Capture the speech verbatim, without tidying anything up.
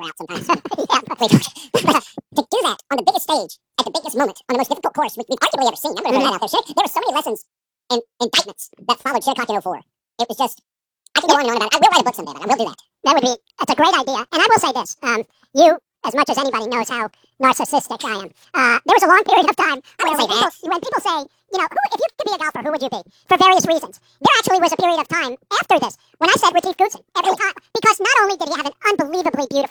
out sometimes. Yeah, but, but to do that on the biggest stage, at the biggest moment, on the most difficult course we, we've arguably ever seen. I'm going to put that out there. Shit, there were so many lessons and indictments that followed Shattercock in oh four. It was just, I can go on and on about it. I will write a book someday, but I will do that. That would be, that's a great idea. And I will say this, um, you, as much as anybody knows how narcissistic I am, uh, there was a long period of time I where wouldn't when say people, when people say, you know, who, if you could be a golfer, who would you be? For various reasons. There actually was a period of time after this when I said Retief Goosen every time, because not only did he have an unbelievably beautiful